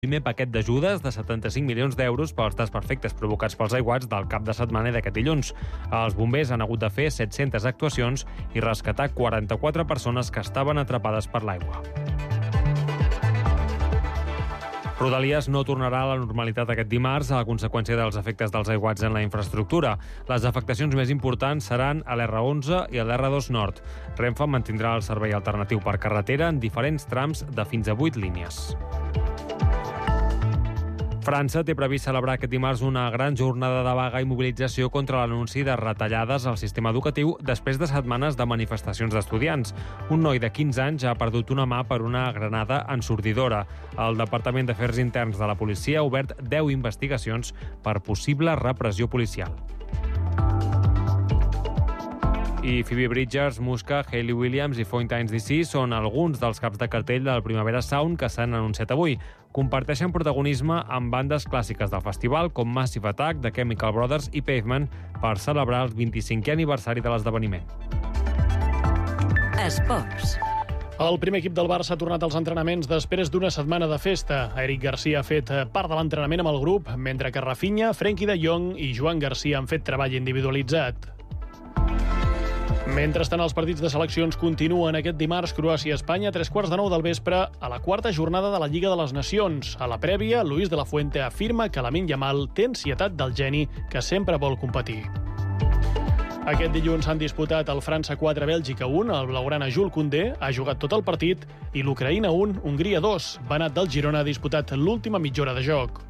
primer paquet d'ajudes de 75 milions d'euros pels desperfectes provocats pels aiguats del cap de setmana i d'aquest dilluns. Els bombers han hagut de fer 700 actuacions i rescatar 44 persones que estaven atrapades per l'aigua. Rodalies no tornarà a la normalitat aquest dimarts a conseqüència dels efectes dels aiguats en la infraestructura. Les afectacions més importants seran a l'R11 i a l'R2 Nord. Renfe mantindrà el servei alternatiu per carretera en diferents trams de fins a 8 línies. França té previst celebrar aquest dimarts una gran jornada de vaga i mobilització contra l'anunci de retallades al sistema educatiu després de setmanes de manifestacions d'estudiants. Un noi de 15 anys ha perdut una mà per una granada ensordidora. El Departament d'Afers Interns de la policia ha obert 10 investigacions per possible repressió policial. I Phoebe Bridgers, Muska, Hayley Williams i Fountains DC són alguns dels caps de cartell del Primavera Sound que s'han anunciat avui. Comparteixen protagonisme amb bandes clàssiques del festival com Massive Attack, The Chemical Brothers i Pavement per celebrar el 25è aniversari de l'esdeveniment. Esports. El primer equip del Barça ha tornat als entrenaments després d'una setmana de festa. Eric Garcia ha fet part de l'entrenament amb el grup, mentre que Rafinha, Frenkie de Jong i Joan Garcia han fet treball individualitzat. Mentrestant, els partits de seleccions continuen aquest dimarts. Croàcia-Espanya, a 9:15 del vespre, a la quarta jornada de la Lliga de les Nacions. A la prèvia, Luis de la Fuente afirma que Lamine Yamal té ansietat del geni que sempre vol competir. Aquest dilluns s'han disputat el França 4, Bèlgica 1. El blaugrana Jules Koundé ha jugat tot el partit i l'Ucraïna 1, Hongria 2. Benat del Girona ha disputat l'última mitja hora de joc.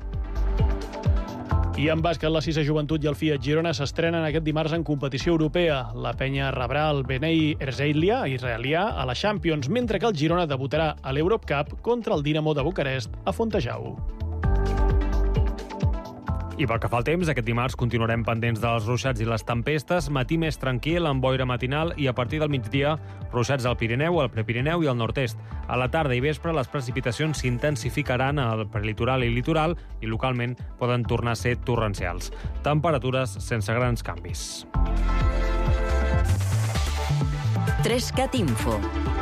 I en bàsquet, la 6a Joventut i el Fiat Girona s'estrenen aquest dimarts en competició europea. La penya rebrà el Bnei Herzliya israelià a la Champions, mentre que el Girona debutarà a l'Europe Cup contra el Dinamo de Bucarest a Fontejau. I pel que fa al temps, aquest dimarts continuarem pendents dels ruixats i les tempestes, matí més tranquil, amb boira matinal i a partir del migdia, ruixats al Pirineu, al Prepirineu i al nord-est. A la tarda i vespre, les precipitacions s'intensificaran al prelitoral i litoral i localment poden tornar a ser torrencials. Temperatures sense grans canvis. 3CAT Info.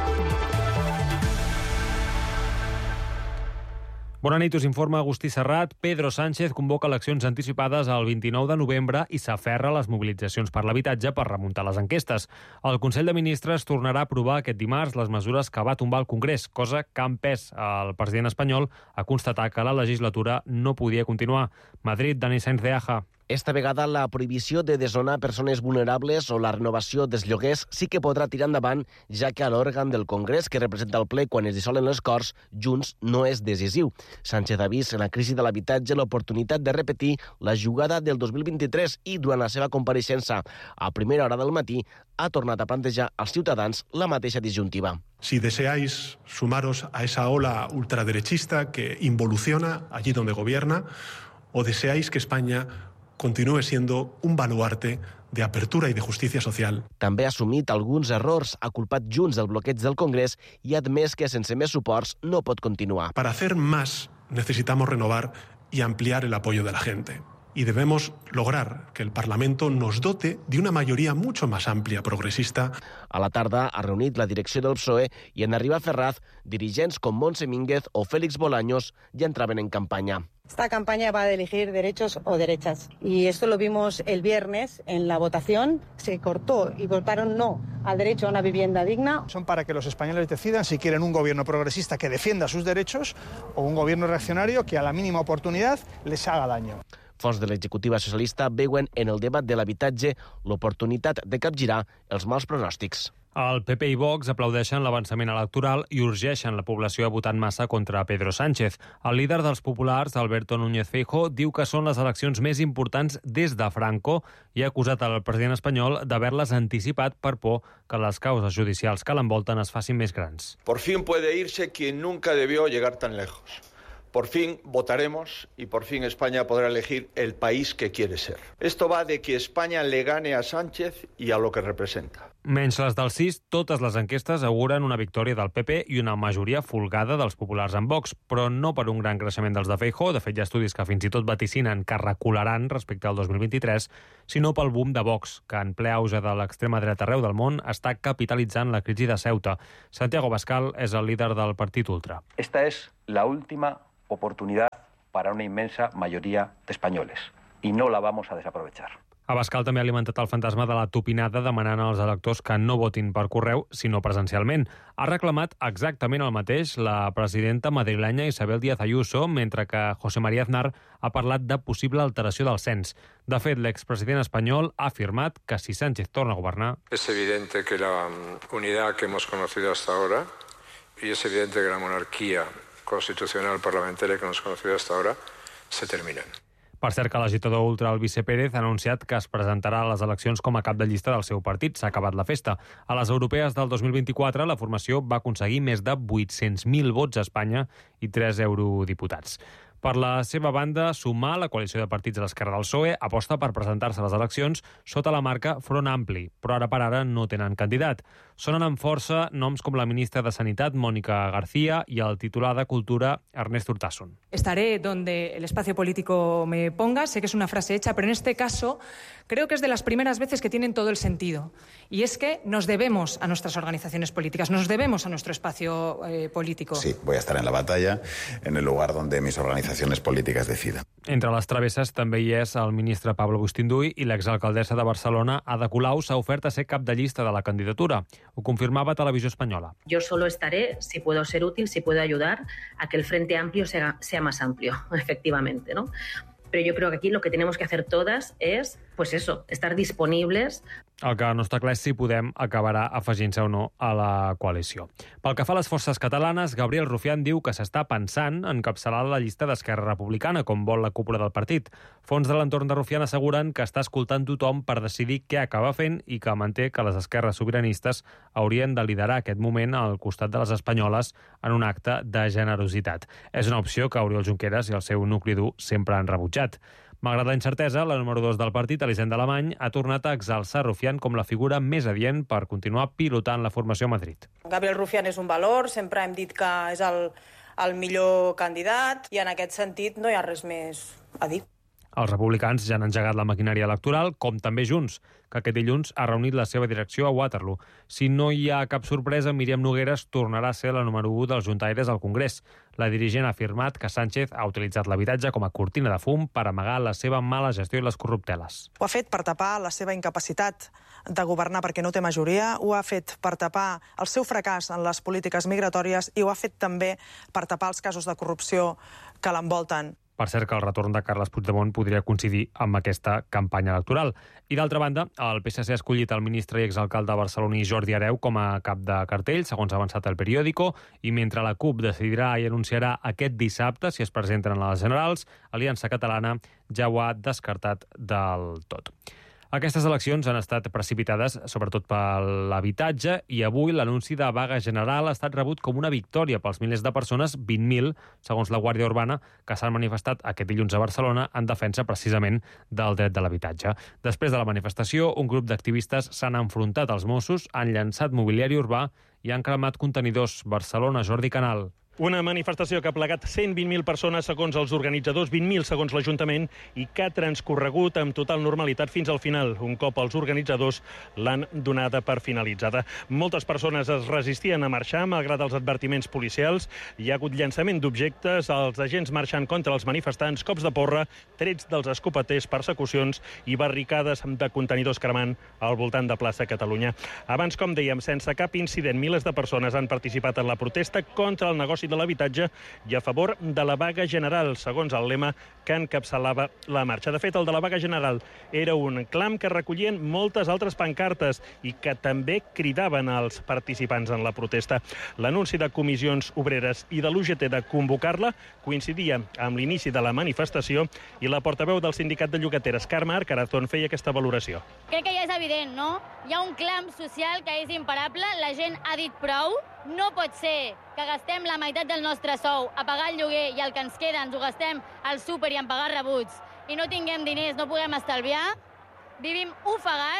Bona nit, us informa Agustí Serrat. Pedro Sánchez convoca eleccions anticipades el 29 de novembre i s'aferra a les mobilitzacions per l'habitatge per remuntar les enquestes. El Consell de Ministres tornarà a aprovar aquest dimarts les mesures que va tombar el Congrés, cosa que ha empès el president espanyol a constatar que la legislatura no podia continuar. Madrid, Dani Sainz de Aja. Esta vegada la prohibició de desnonar persones vulnerables o la renovació dels lloguers sí que podrà tirar endavant, ja que a l'òrgan del Congrés que representa el ple quan es dissolen les Corts, Junts no és decisiu. Sánchez ha vist en la crisi de l'habitatge l'oportunitat de repetir la jugada del 2023 i durant la seva compareixença a primera hora del matí ha tornat a plantejar als ciutadans la mateixa disjuntiva. Si deseáis sumaros a esa ola ultraderechista que involuciona allí donde gobierna, o deseáis que España continúe siendo un baluarte de apertura y de justicia social. També ha assumit alguns errors, ha culpat Junts del bloqueig del Congrés i ha admès que sense més suports no pot continuar. Para hacer más necesitamos renovar y ampliar el apoyo de la gente. Y debemos lograr que el Parlamento nos dote de una mayoría mucho más amplia, progresista. A la tarda ha reunit la direcció del PSOE i en arribar a Ferraz, dirigents com Montse Mínguez o Félix Bolaños ja entraven en campanya. Esta campaña va a elegir derechos o derechas. Y esto lo vimos el viernes en la votación. Se cortó y votaron no al derecho a una vivienda digna. Son para que los españoles decidan si quieren un gobierno progresista que defienda sus derechos o un gobierno reaccionario que a la mínima oportunidad les haga daño. Fonts de l'executiva socialista veuen en el debat de l'habitatge l'oportunitat de capgirar els mals pronòstics. El PP i Vox aplaudeixen l'avançament electoral i urgeixen la població a votar en massa contra Pedro Sánchez. El líder dels populars, Alberto Núñez Feijóo, diu que són les eleccions més importants des de Franco i ha acusat al president espanyol d'haver-les anticipat per por que les causes judicials que l'envolten es facin més grans. Por fin puede irse quien nunca debió llegar tan lejos. Por fin votaremos y por fin España podrá elegir el país que quiere ser. Esto va de que España le gane a Sánchez y a lo que representa. Menys les del CIS, totes les enquestes auguren una victòria del PP i una majoria folgada dels populars en Vox, però no per un gran creixement dels de Feijóo, de fet hi ha estudis que fins i tot vaticinen que recularan respecte al 2023, sinó pel boom de Vox, que en ple auge de l'extrema dreta arreu del món està capitalitzant la crisi de Ceuta. Santiago Abascal és el líder del partit ultra. Esta es la última oportunidad para una inmensa mayoría de españoles y no la vamos a desaprovechar. Abascal també ha alimentat el fantasma de la tupinada demanant als electors que no votin per correu, sinó presencialment. Ha reclamat exactament el mateix la presidenta madrilenya Isabel Díaz Ayuso, mentre que José María Aznar ha parlat de possible alteració del cens. De fet, l'expresident espanyol ha afirmat que si Sánchez torna a governar... Es evidente que la unidad que hemos conocido hasta ahora y es evidente que la monarquía constitucional parlamentaria que hemos conocido hasta ahora se terminan. Per cert que l'agitador ultra Albice Pérez ha anunciat que es presentarà a les eleccions com a cap de llista del seu partit. S'ha acabat la festa. A les europees del 2024, la formació va aconseguir més de 800.000 vots a Espanya i 3 eurodiputats. Per la seva banda, Sumar, la coalició de partits de l'esquerra del PSOE, aposta per presentar-se a les eleccions sota la marca Front Ampli, però ara per ara no tenen candidat. Sonen amb força noms com la ministra de Sanitat, Mónica García, i el titular de Cultura, Ernest Urtasun. Estaré donde el espacio político me ponga. Sé que es una frase hecha, pero en este caso creo que es de las primeras veces que tienen todo el sentido. Y es que nos debemos a nuestras organizaciones políticas, nos debemos a nuestro espacio político. Sí, voy a estar en la batalla, en el lugar donde mis organizaciones políticas decidan. Entre les travesses també hi és el ministre Pablo Bustinduy i l'exalcaldessa de Barcelona, Ada Colau, s'ha ofert a ser cap de llista de la candidatura. Ho confirmava Televisió Espanyola. Yo solo estaré si puedo ser útil, si puedo ayudar a que el Frente Amplio sea más amplio, efectivamente, ¿no? Pero yo creo que aquí lo que tenemos que hacer todas es, pues eso, estar disponibles. El que no està clar és si Podem acabarà afegint-se o no a la coalició. Pel que fa a les forces catalanes, Gabriel Rufián diu que s'està pensant en encapçalar la llista d'Esquerra Republicana, com vol la cúpula del partit. Fons de l'entorn de Rufián asseguren que està escoltant tothom per decidir què acaba fent i que manté que les esquerres sobiranistes haurien de liderar aquest moment al costat de les espanyoles en un acte de generositat. És una opció que Oriol Junqueras i el seu nucli dur sempre han rebutjat. Malgrat la incertesa, la número 2 del partit, Elisenda Alemany, ha tornat a exalçar Rufián com la figura més adient per continuar pilotant la formació a Madrid. Gabriel Rufián és un valor, sempre hem dit que és el millor candidat i en aquest sentit no hi ha res més a dir. Els republicans ja han engegat la maquinària electoral, com també Junts, que aquest dilluns ha reunit la seva direcció a Waterloo. Si no hi ha cap sorpresa, Míriam Nogueras tornarà a ser la número 1 dels juntaires al Congrés. La dirigent ha afirmat que Sánchez ha utilitzat l'habitatge com a cortina de fum per amagar la seva mala gestió i les corrupteles. Ho ha fet per tapar la seva incapacitat de governar perquè no té majoria, ho ha fet per tapar el seu fracàs en les polítiques migratòries i ho ha fet també per tapar els casos de corrupció que l'envolten. Per cert que el retorn de Carles Puigdemont podria coincidir amb aquesta campanya electoral. I d'altra banda, el PSC ha escollit el ministre i exalcalde barceloní Jordi Hereu com a cap de cartell, segons ha avançat el periòdico, i mentre la CUP decidirà i anunciarà aquest dissabte si es presenten a les generals, Aliança Catalana ja ho ha descartat del tot. Aquestes eleccions han estat precipitades sobretot per l'habitatge i avui l'anunci de vaga general ha estat rebut com una victòria pels milers de persones, 20.000, segons la Guàrdia Urbana, que s'han manifestat aquest dilluns a Barcelona en defensa precisament del dret de l'habitatge. Després de la manifestació, un grup d'activistes s'han enfrontat als Mossos, han llançat mobiliari urbà i han cremat contenidors. Barcelona, Jordi Canal. Una manifestació que ha plegat 120.000 persones segons els organitzadors, 20.000 segons l'Ajuntament, i que ha transcorregut amb total normalitat fins al final, un cop els organitzadors l'han donada per finalitzada. Moltes persones es resistien a marxar, malgrat els advertiments policials. Hi ha hagut llançament d'objectes, els agents marxant contra els manifestants, cops de porra, trets dels escopeters, persecucions i barricades de contenidors cremant al voltant de plaça Catalunya. Abans, com dèiem, sense cap incident, milers de persones han participat en la protesta contra el negoci de l'habitatge i a favor de la vaga general, segons el lema que encapçalava la marxa. De fet, el de la vaga general era un clam que recollien moltes altres pancartes i que també cridaven als participants en la protesta. L'anunci de comissions obreres i de l'UGT de convocar-la coincidia amb l'inici de la manifestació i la portaveu del sindicat de llogateres, Carme Arcarazón, feia aquesta valoració. Crec que ja és evident, no? Hi ha un clam social que és imparable, la gent ha dit prou. No pot ser que gastem la meitat del nostre sou a pagar el lloguer i el que ens queda ens ho gastem al súper i en pagar rebuts i no tinguem diners, no puguem estalviar. Vivim ofegats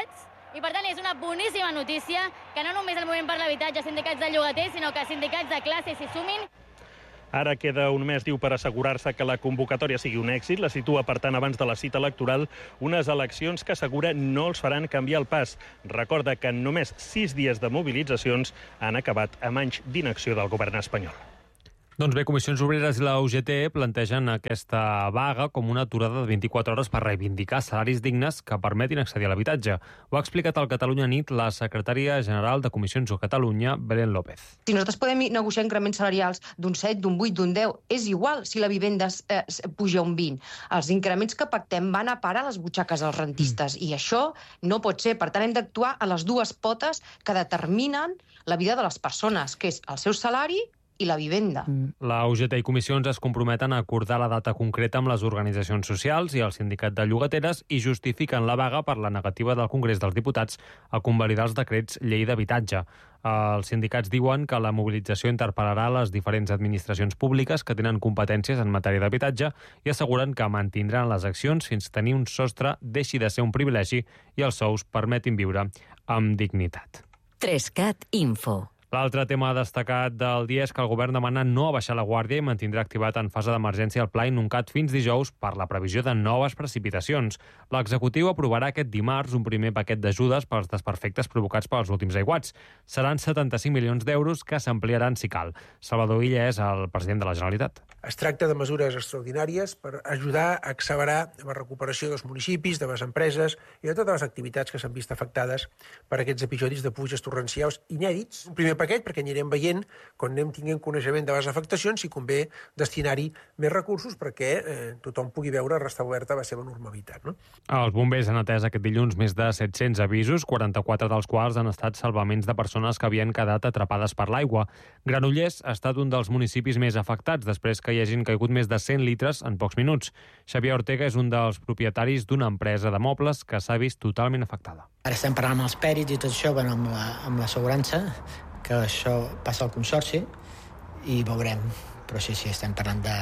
I, per tant, és una boníssima notícia que no només el Moviment per l'Habitatge, sindicats de llogaters, sinó que sindicats de classe s'hi sumin. Ara queda un mes, diu, per assegurar-se que la convocatòria sigui un èxit. La situa, per tant, abans de la cita electoral, unes eleccions que assegura no els faran canviar el pas. Recorda que en només 6 dies de mobilitzacions han acabat amb anys d'inacció del govern espanyol. Doncs bé, Comissions Obreres i la UGT plantegen aquesta vaga com una aturada de 24 hores per reivindicar salaris dignes que permetin accedir a l'habitatge. Ho ha explicat al Catalunya Nit la secretària general de Comissions a Catalunya, Belén López. Si nosaltres podem negociar increments salarials d'un 7, d'un 8, d'un 10, és igual si la vivenda puja un 20. Els increments que pactem van a parar les butxaques dels rentistes i això no pot ser. Per tant, hem d'actuar a les dues potes que determinen la vida de les persones, que és el seu salari i la vivenda. La UGT i Comissions es comprometen a acordar la data concreta amb les organitzacions socials i el sindicat de llogateres i justifiquen la vaga per la negativa del Congrés dels Diputats a convalidar els decrets llei d'habitatge. Els sindicats diuen que la mobilització interpel·larà les diferents administracions públiques que tenen competències en matèria d'habitatge i asseguren que mantindran les accions fins a tenir un sostre deixi de ser un privilegi i els sous permetin viure amb dignitat. 3CAT Info. L'altre tema destacat del dia és que el govern demana no abaixar la guàrdia i mantindrà activat en fase d'emergència el pla Inuncat fins dijous per la previsió de noves precipitacions. L'executiu aprovarà aquest dimarts un primer paquet d'ajudes pels desperfectes provocats pels últims aiguats. Seran 75 milions d'euros que s'ampliaran si cal. Salvador Illa és el president de la Generalitat. Es tracta de mesures extraordinàries per ajudar a accelerar la recuperació dels municipis, de les empreses i de totes les activitats que s'han vist afectades per aquests episodis de pluges torrencials inèdits. Un primer paquet perquè anirem veient, quan anem tinguent coneixement de les afectacions, si convé destinar-hi més recursos perquè tothom pugui veure restablerta la seva normalitat. No? Els bombers han atès aquest dilluns més de 700 avisos, 44 dels quals han estat salvaments de persones que havien quedat atrapades per l'aigua. Granollers ha estat un dels municipis més afectats després que hi hagin caigut més de 100 litres en pocs minuts. Xavier Ortega és un dels propietaris d'una empresa de mobles que s'ha vist totalment afectada. Ara estem parlant amb els pèrits i tot això, amb l'assegurança, que això passa al consorci i veurem. Però sí, estem parlant de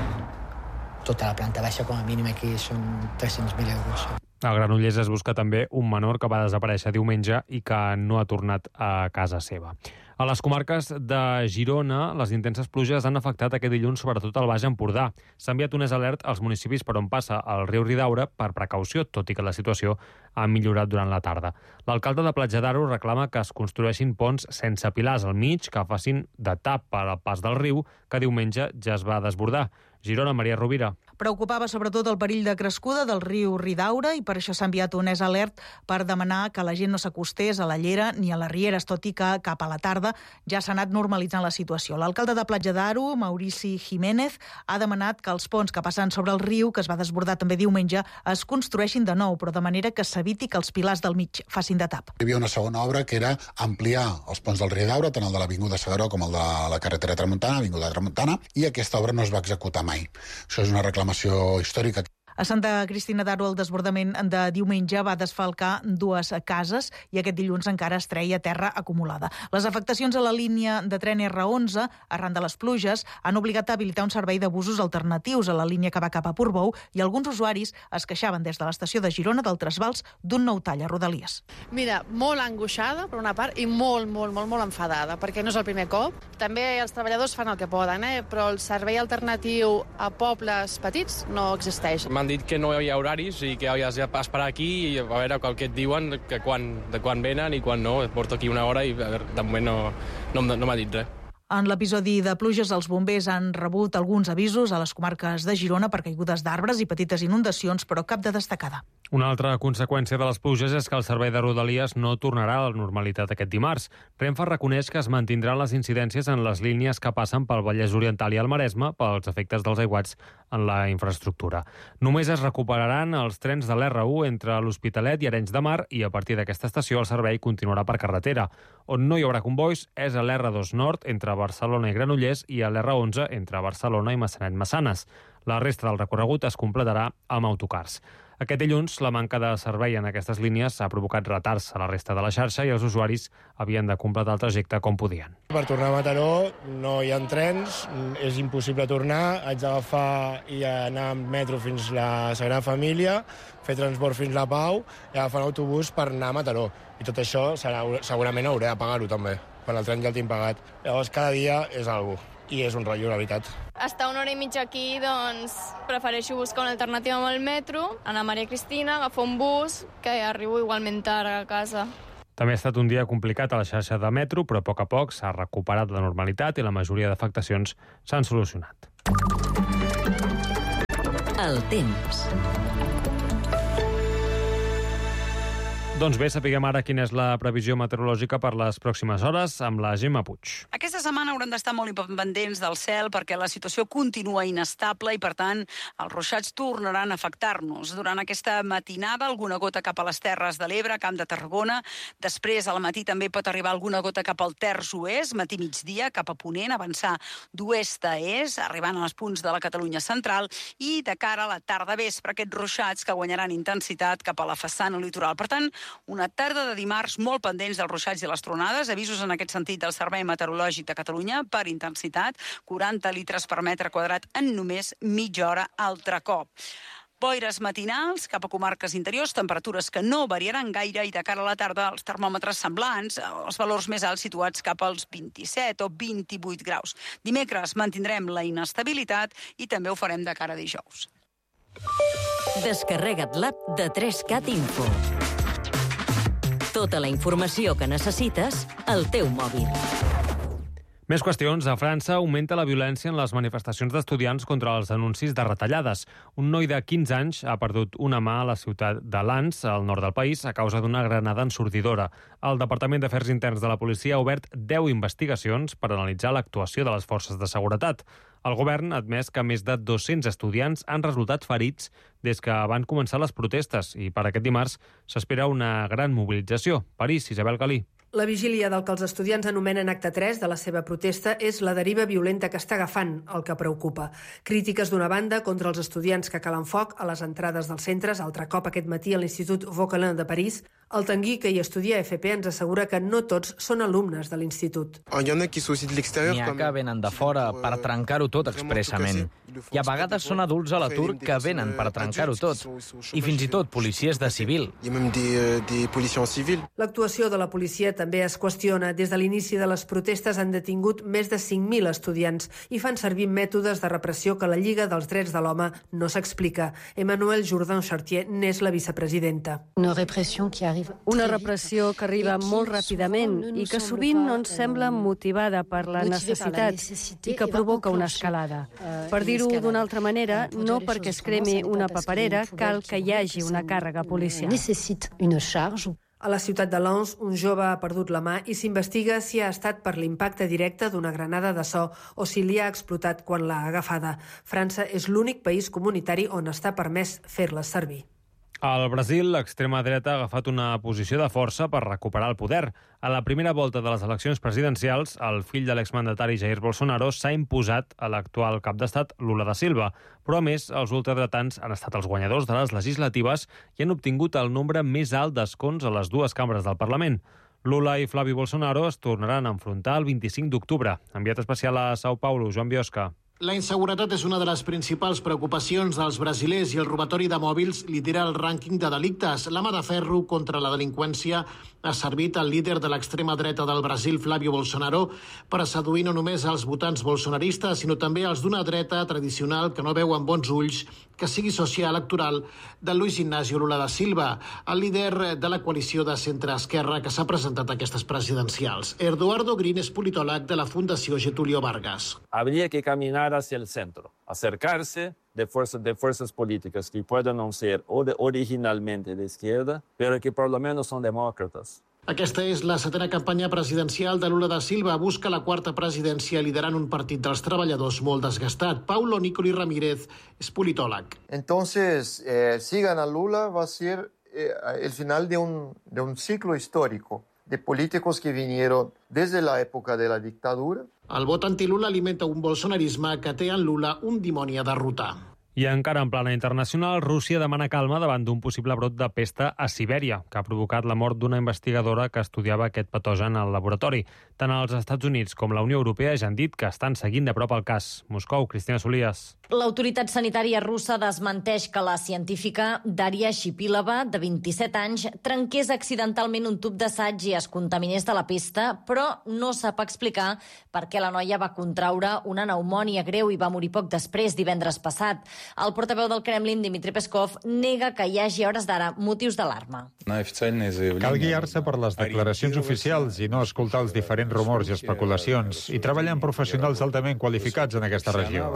tota la planta baixa, com a mínim aquí són 300.000 euros. A Granollers es busca també un menor que va desaparèixer diumenge i que no ha tornat a casa seva. A les comarques de Girona, les intenses pluges han afectat aquest dilluns sobretot al Baix Empordà. S'ha enviat un alert als municipis per on passa el riu Ridaura per precaució, tot i que la situació ha millorat durant la tarda. L'alcalde de Platja d'Aro reclama que es construeixin ponts sense pilars al mig que facin de tap per al pas del riu, que diumenge ja es va desbordar. Girona, Maria Rovira. Preocupava sobretot el perill de crescuda del riu Ridaura i per això s'ha enviat un alert per demanar que la gent no s'acostés a la llera ni a les rieres, tot i que cap a la tarda ja s'ha anat normalitzant la situació. L'alcalde de Platja d'Aro, Maurici Jiménez, ha demanat que els ponts que passen sobre el riu, que es va desbordar també diumenge, es construeixin de nou, però de manera que s'eviti que els pilars del mig facin de tap. Hi havia una segona obra que era ampliar els ponts del Ridaura, tant el de l'Avinguda Segaró com el de la carretera Tramuntana, Avinguda Tramuntana, i aquesta obra no es va executar mai. Això és una reclamació històrica. A Santa Cristina d'Aro el desbordament de diumenge va desfalcar 2 cases i aquest dilluns encara es treia terra acumulada. Les afectacions a la línia de tren R11, arran de les pluges, han obligat a habilitar un servei de busos alternatius a la línia que va cap a Portbou i alguns usuaris es queixaven des de l'estació de Girona del trasbals d'un nou tall a Rodalies. Mira, molt angoixada per una part i molt enfadada, perquè no és el primer cop. També els treballadors fan el que poden, però el servei alternatiu a pobles petits no existeix. M'han dit que no hi ha horaris i que has d'esperar aquí i a veure el que et diuen, de quan venen i quan no. Porto aquí una hora i a veure, de moment no m'ha dit res. En l'episodi de pluges, els bombers han rebut alguns avisos a les comarques de Girona per caigudes d'arbres i petites inundacions, però cap de destacada. Una altra conseqüència de les pluges és que el servei de Rodalies no tornarà a la normalitat aquest dimarts. Renfe reconeix que es mantindran les incidències en les línies que passen pel Vallès Oriental i el Maresme pels efectes dels aiguats en la infraestructura. Només es recuperaran els trens de l'R1 entre l'Hospitalet i Arenys de Mar i a partir d'aquesta estació el servei continuarà per carretera. On no hi haurà convois és a l'R2 Nord entre Barcelona i Granollers i a l'R11 entre Barcelona i Maçanet-Massanes. La resta del recorregut es completarà amb autocars. Aquest dilluns, la manca de servei en aquestes línies ha provocat retards a la resta de la xarxa i els usuaris havien de completar el trajecte com podien. Per tornar a Mataró no hi ha trens, és impossible tornar, haig d'agafar i anar amb metro fins a la Sagrada Família, fer transport fins a la Pau i agafar un autobús per anar a Mataró. I tot això segurament hauré de pagar-ho també, quan el tren ja el tinc pagat. Llavors cada dia és alguna cosa. I és un rotllo, la veritat. Estar una hora i mitja aquí, doncs, prefereixo buscar una alternativa amb el metro, anar a Maria Cristina, agafar un bus, que arribo igualment tard a casa. També ha estat un dia complicat a la xarxa de metro, però a poc s'ha recuperat la normalitat i la majoria d'afectacions s'han solucionat. El temps. Doncs bé, sapiguem ara quina és la previsió meteorològica per les pròximes hores amb la Gemma Puig. Aquesta setmana haurem d'estar molt pendents del cel perquè la situació continua inestable i, per tant, els ruixats tornaran a afectar-nos. Durant aquesta matinada, alguna gota cap a les Terres de l'Ebre, Camp de Tarragona. Després, al matí, també pot arribar alguna gota cap al terç oest, matí-migdia, cap a ponent, avançar d'oest a est, arribant als punts de la Catalunya central, i de cara a la tarda-vespre, aquests ruixats que guanyaran intensitat cap a la façana litoral. Per tant, una tarda de dimarts molt pendents dels ruixats i les tronades, avisos en aquest sentit del Servei Meteorològic de Catalunya per intensitat, 40 litres per metre quadrat en només mitja hora altre cop. Boires matinals cap a comarques interiors, temperatures que no variaran gaire i de cara a la tarda els termòmetres semblants, els valors més alts situats cap als 27 o 28 graus. Dimecres mantindrem la inestabilitat i també ho farem de cara a dijous. Descarrega't l'app de 3CAT Info. Tota la informació que necessites al teu mòbil. Més qüestions. A França augmenta la violència en les manifestacions d'estudiants contra els anuncis de retallades. Un noi de 15 anys ha perdut una mà a la ciutat de Lens, al nord del país, a causa d'una granada ensordidora. El Departament d'Afers Interns de la policia ha obert 10 investigacions per analitzar l'actuació de les forces de seguretat. El govern ha admès que més de 200 estudiants han resultat ferits des que van començar les protestes i per aquest dimarts s'espera una gran mobilització. París, Isabel Galí. La vigília del que els estudiants anomenen acte 3 de la seva protesta és la deriva violenta que està agafant, el que preocupa. Crítiques d'una banda contra els estudiants que calen foc a les entrades dels centres, altre cop aquest matí a l'Institut Vauquelin de París. El Tanguy, que hi estudia a FP, ens assegura que no tots són alumnes de l'institut. N'hi ha que venen de fora per trencar-ho tot expressament. I a vegades són adults a l'atur que venen per trencar-ho tot. I fins i tot policies de civil. L'actuació de la policia també es qüestiona. Des de l'inici de les protestes han detingut més de 5.000 estudiants i fan servir mètodes de repressió que la Lliga dels Drets de l'Home no s'explica. Emmanuelle Jourdan-Chartier n'és la vicepresidenta. Una repressió que arriba molt ràpidament i que sovint no ens sembla motivada per la necessitat i que provoca una escalada. Per dir-ho d'una altra manera, no perquè es cremi una paperera cal que hi hagi una càrrega policial. A la ciutat de Lens, un jove ha perdut la mà i s'investiga si ha estat per l'impacte directe d'una granada de so o si li ha explotat quan l'ha agafada. França és l'únic país comunitari on està permès fer-les servir. Al Brasil, l'extrema dreta ha agafat una posició de força per recuperar el poder. A la primera volta de les eleccions presidencials, el fill de l'exmandatari Jair Bolsonaro s'ha imposat a l'actual cap d'estat Lula da Silva. Però, a més, els ultradretans han estat els guanyadors de les legislatives i han obtingut el nombre més alt d'escons a les dues cambres del Parlament. Lula i Flavio Bolsonaro es tornaran a enfrontar el 25 d'octubre. Enviat especial a São Paulo, Joan Biosca. La inseguretat és una de les principals preocupacions dels brasilers i el robatori de mòbils lidera el rànquing de delictes. La mà de ferro contra la delinqüència ha servit al líder de l'extrema dreta del Brasil, Flavio Bolsonaro, per a seduir no només els votants bolsonaristes, sinó també els d'una dreta tradicional que no veu amb bons ulls que sigui soci electoral de Luis Inácio Lula da Silva, el líder de la coalició de centre-esquerra que s'ha presentat a aquestes presidencials. Eduardo Green és politòleg de la Fundació Getúlio Vargas. Habría que caminar hacia el centro, acercarse de fuerzas políticas que puedan no ser originalmente de izquierda, pero que por lo menos son demócratas. Aquesta és la setena campanya presidencial de Lula da Silva. Busca la quarta presidència liderant un partit dels treballadors molt desgastat. Paulo Nicoli Ramírez és politòleg. Entonces, si gana Lula, va a ser el final de un ciclo histórico de políticos que vinieron desde la època de la dictadura. El vot anti-Lula alimenta un bolsonarisme que té en Lula un dimoni a derrotar. I encara en plana internacional, Rússia demana calma davant d'un possible brot de pesta a Sibèria, que ha provocat la mort d'una investigadora que estudiava aquest patogen al laboratori. Tant els Estats Units com la Unió Europea ja han dit que estan seguint de prop el cas. Moscou, Cristina Solías. L'autoritat sanitària russa desmenteix que la científica Daria Shipilova, de 27 anys, trenqués accidentalment un tub d'assaig i es contaminés de la pesta, però no sap explicar per què la noia va contraure una pneumònia greu i va morir poc després, divendres passat. El portaveu del Kremlin, Dmitry Peskov, nega que hi hagi a hores d'ara motius d'alarma. Cal guiar-se per les declaracions oficials i no escoltar els diferents rumors i especulacions i treballar amb professionals altament qualificats en aquesta regió.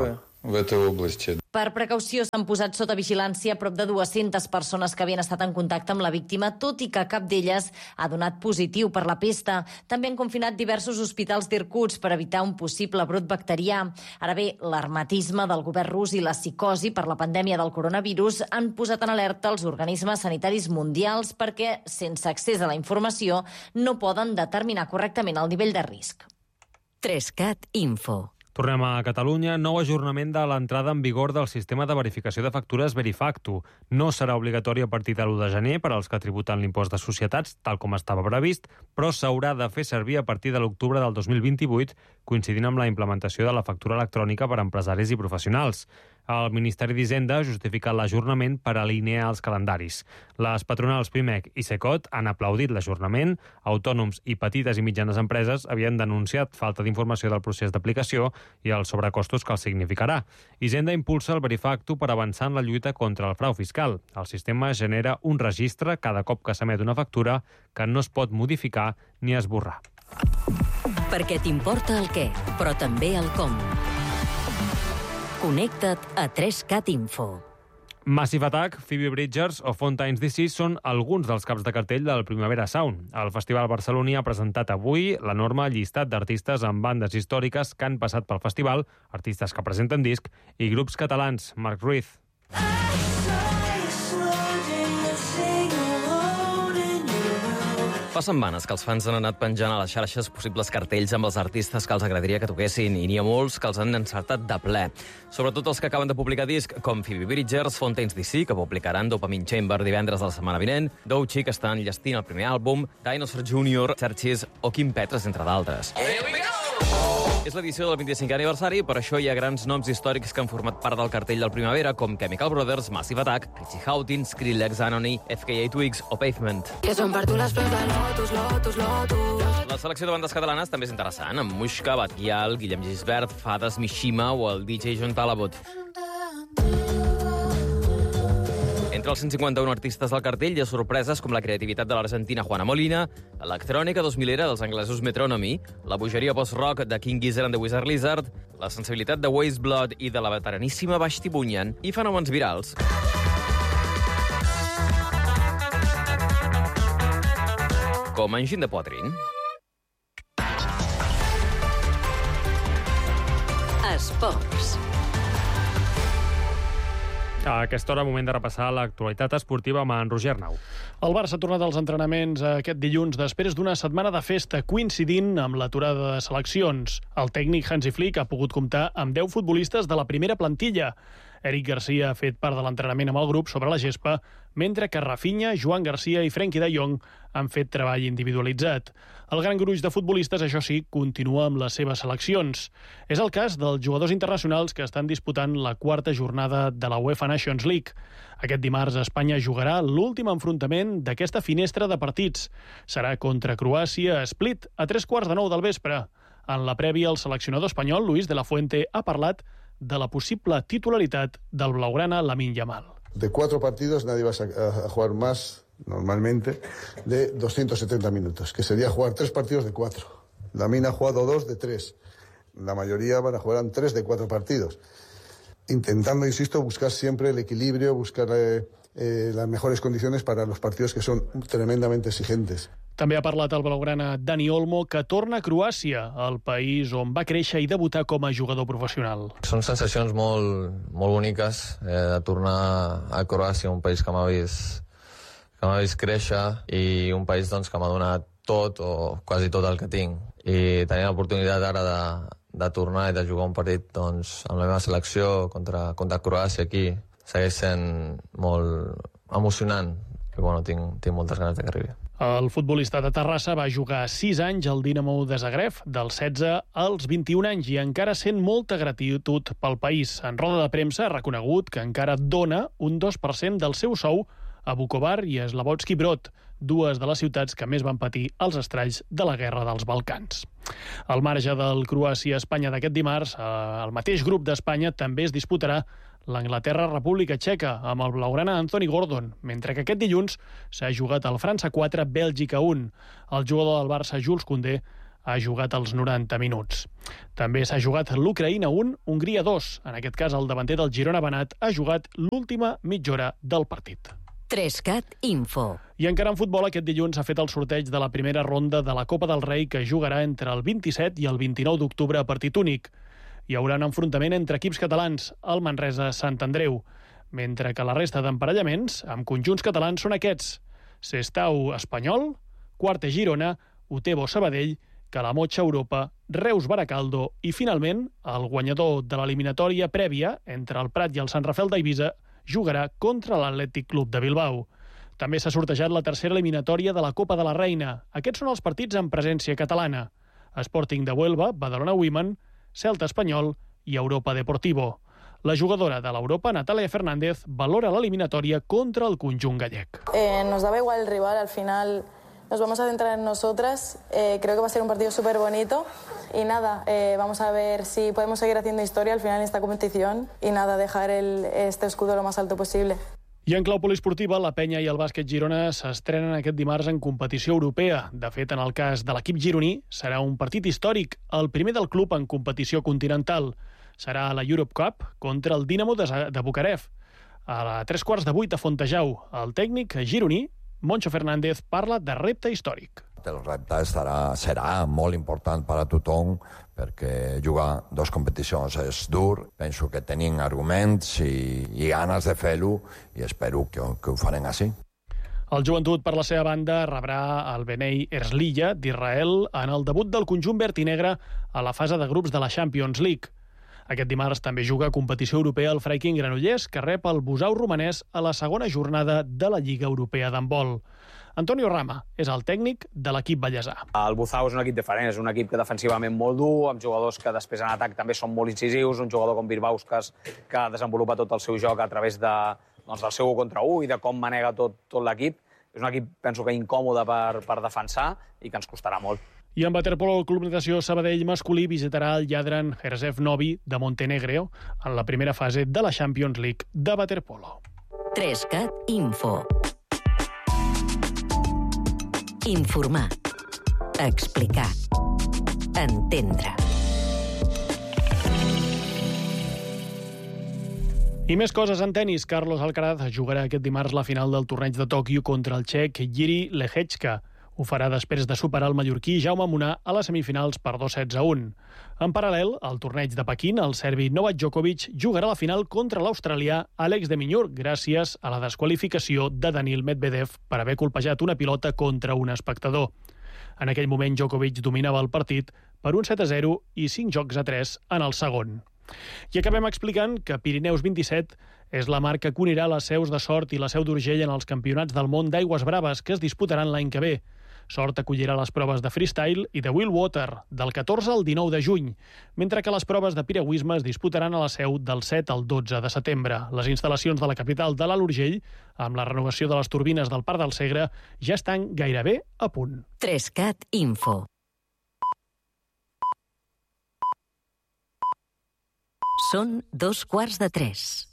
Per precaució s'han posat sota vigilància prop de 200 persones que havien estat en contacte amb la víctima, tot i que cap d'elles ha donat positiu per la pesta. També han confinat diversos hospitals d'Irkutsk per evitar un possible brot bacterià. Ara bé, l'hermetisme del govern rus i la psicosi per la pandèmia del coronavirus han posat en alerta els organismes sanitaris mundials perquè, sense accés a la informació, no poden determinar correctament el nivell de risc. 3CAT Info. Tornem a Catalunya. Nou ajornament de l'entrada en vigor del sistema de verificació de factures Verifactu. No serà obligatori a partir de l'1 de gener per als que tributen l'impost de societats, tal com estava previst, però s'haurà de fer servir a partir de l'octubre del 2028, coincidint amb la implementació de la factura electrònica per a empresaris i professionals. El Ministeri d'Hisenda justifica l'ajornament per alinear els calendaris. Les patronals Pimec i Secot han aplaudit l'ajornament. Autònoms i petites i mitjanes empreses havien denunciat falta d'informació del procés d'aplicació i els sobrecostos que el significarà. Hisenda impulsa el Verifactu per avançar en la lluita contra el frau fiscal. El sistema genera un registre cada cop que s'emet una factura que no es pot modificar ni esborrar. Perquè t'importa el què, però també el com. Connecta't a 3CAT Info. Massive Attack, Phoebe Bridgers o Fontaines DC són alguns dels caps de cartell del Primavera Sound. El festival barceloní ha presentat avui l'enorme llistat d'artistes amb bandes històriques que han passat pel festival, artistes que presenten disc i grups catalans. Marc Ruiz. Fa setmanes que els fans han anat penjant a les xarxes possibles cartells amb els artistes que els agradaria que toquessin, i n'hi ha molts que els han encertat de ple. Sobretot els que acaben de publicar disc, com Phoebe Bridgers, Fontaines DC, que publicaran Dopamine Chamber divendres de la setmana vinent, Doechii, que està enllestint el primer àlbum, Dinosaur Jr., Churches o Kim Petras, entre d'altres. És l'edició del 25è aniversari, per això hi ha grans noms històrics que han format part del cartell del Primavera, com Chemical Brothers, Massive Attack, Richie Houghton, Skrillex, Anony, FKA Twigs o Pavement. Que són per tu les flors del Lotus, Lotus, Lotus. La selecció de bandes catalanes també és interessant, amb Muixca, Batguial, Guillem Gisbert, Fades, Mishima o el DJ John Talabot. Entre els 151 artistes del cartell hi ha sorpreses com la creativitat de l'argentina Juana Molina, l'electrònica 2000era dels anglesos Metronomy, la bogeria post-rock de King Gizzard and the Wizard Lizard, la sensibilitat de Waste Blood i de la veteraníssima Vashti Bunyan i fenòmens virals. Com Engine de Poitrine. Esports. A aquesta hora, moment de repassar l'actualitat esportiva amb en Roger Arnau. El Barça ha tornat als entrenaments aquest dilluns després d'una setmana de festa coincidint amb l'aturada de seleccions. El tècnic Hansi Flick ha pogut comptar amb 10 futbolistes de la primera plantilla. Eric Garcia ha fet part de l'entrenament amb el grup sobre la gespa, mentre que Rafinha, Joan Garcia i Frenkie de Jong han fet treball individualitzat. El gran gruix de futbolistes, això sí, continua amb les seves seleccions. És el cas dels jugadors internacionals que estan disputant la quarta jornada de la UEFA Nations League. Aquest dimarts Espanya jugarà l'últim enfrontament d'aquesta finestra de partits. Serà contra Croàcia a Split a 3:15 del vespre. En la prèvia, el seleccionador espanyol, Luis de la Fuente, ha parlat de la possible titularitat del blaugrana Lamine Yamal. De 4 partidos nadie va a jugar más, normalmente, de 270 minutos, que sería jugar 3 partidos de 4. Lamine ha jugado 2 de 3. La mayoría van a jugar 3 de 4 partidos. Intentando, insisto, buscar siempre el equilibrio, buscar las mejores condiciones para los partidos que son tremendamente exigentes. També ha parlat el blaugrana Dani Olmo, que torna a Croàcia, el país on va créixer i debutar com a jugador professional. Són sensacions molt boniques de tornar a Croàcia, un país que m'ha vist créixer i un país doncs, que m'ha donat tot o quasi tot el que tinc. I tenir l'oportunitat ara de tornar i de jugar un partit doncs, amb la meva selecció contra Croàcia aquí segueix sent molt emocionant i bueno, tinc moltes ganes que arribi. El futbolista de Terrassa va jugar 6 anys al Dinamo de Zagreb, dels 16 als 21 anys, i encara sent molta gratitud pel país. En roda de premsa ha reconegut que encara dona un 2% del seu sou a Vukovar i a Slavotski Brod, dues de les ciutats que més van patir els estralls de la Guerra dels Balcans. Al marge del Croàcia-Espanya d'aquest dimarts, el mateix grup d'Espanya també es disputarà l'Anglaterra-República Txeca amb el blaugrana Anthony Gordon, mentre que aquest dilluns s'ha jugat el França 4, Bèlgica 1. El jugador del Barça, Jules Koundé, ha jugat els 90 minuts. També s'ha jugat l'Ucraïna 1, Hongria 2. En aquest cas, el davanter del Girona Banat ha jugat l'última mitja hora del partit. 3CAT Info. I encara en futbol, aquest dilluns s'ha fet el sorteig de la primera ronda de la Copa del Rei, que jugarà entre el 27 i el 29 d'octubre a partit únic. Hi haurà un enfrontament entre equips catalans, el Manresa-Sant Andreu, mentre que la resta d'emparellaments amb conjunts catalans són aquests: Sestao Espanyol, Quarte Girona, Utebo Sabadell, Calamotxa Europa, Reus Baracaldo i, finalment, el guanyador de l'eliminatòria prèvia entre el Prat i el Sant Rafel d'Eivissa jugarà contra l'Atlètic Club de Bilbao. També s'ha sortejat la tercera eliminatòria de la Copa de la Reina. Aquests són els partits amb presència catalana: Sporting de Huelva, Badalona Women, Celta Espanyol i Europa Deportivo. La jugadora de l'Europa, Natalia Fernández, valora l'eliminatòria contra el conjunt gallec. Nos daba igual el rival, al final nos vamos a centrar en nosotras. Creo que va a ser un partido súper bonito y nada, vamos a ver si podemos seguir haciendo historia al final en esta competición y nada, dejar este escudo lo más alto posible. I en clau poliesportiva, la Penya i el bàsquet Girona s'estrenen aquest dimarts en competició europea. De fet, en el cas de l'equip gironí, serà un partit històric, el primer del club en competició continental. Serà a la Europe Cup contra el Dinamo de Bucarest. A 7:45 a Fontejau, el tècnic gironí, Moncho Fernández, parla de repte històric. El repte serà molt important per a tothom, perquè jugar dues competicions és dur. Penso que tenim arguments i ganes de fer-ho i espero que ho farem així. El Joventut, per la seva banda, rebrà el Bnei Herzliya d'Israel en el debut del conjunt verd i negre a la fase de grups de la Champions League. Aquest dimarts també juga a competició europea el Freiking Granollers, que rep el Busau romanès a la segona jornada de la Lliga Europea d'handbol. Antonio Rama és el tècnic de l'equip ballesà. El Busau és un equip diferent, és un equip que defensivament molt dur, amb jugadors que després en atac també són molt incisius, un jugador com Birbauskas que desenvolupa tot el seu joc a través del seu 1 contra 1 i de com manega tot l'equip. És un equip, penso que incòmode per defensar i que ens costarà molt. I en waterpolo, el Club Natació Sabadell masculí visitarà el Jadran Herzev Novi de Montenegro en la primera fase de la Champions League de waterpolo. 3CAT Info. Informar. Explicar. Entendre. I més coses en tenis. Carlos Alcaraz jugarà aquest dimarts la final del torneig de Tòquio contra el txec Jiri Lehečka. Ho farà després de superar el mallorquí Jaume Munar a les semifinals per 2-7-1. En paral·lel, al torneig de Pequín, el serbi Novak Djokovic jugarà la final contra l'australià Alex de Minaur gràcies a la desqualificació de Daniil Medvedev per haver colpejat una pilota contra un espectador. En aquell moment, Djokovic dominava el partit per un 7-0 i 5-3 en el segon. I acabem explicant que Pirineus 27 és la marca que unirà les seus de Sort i la seu d'Urgell en els campionats del món d'aigües braves que es disputaran l'any que ve. Sort acollirà les proves de freestyle i de wheelwater del 14 al 19 de juny, mentre que les proves de piragüisme es disputaran a la seu del 7 al 12 de setembre. Les instal·lacions de la capital de l'Alt Urgell, amb la renovació de les turbines del Parc del Segre, ja estan gairebé a punt. 3CAT Info. Són 2:15.